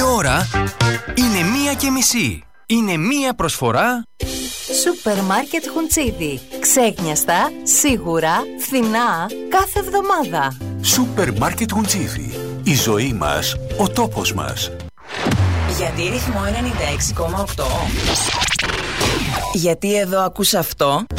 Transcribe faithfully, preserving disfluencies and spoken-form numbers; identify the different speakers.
Speaker 1: ώρα είναι μία και μισή. Είναι μία προσφορά
Speaker 2: Σούπερ Μάρκετ Χουντσίδι. Ξέκνιαστα, σίγουρα, φθηνά, κάθε εβδομάδα.
Speaker 3: Σούπερ Μάρκετ Χουντσίδι. Η ζωή μας, ο τόπος μας.
Speaker 4: Γιατί ρυθμό ενενήντα έξι κόμμα οκτώ? Γιατί εδώ ακούς αυτό?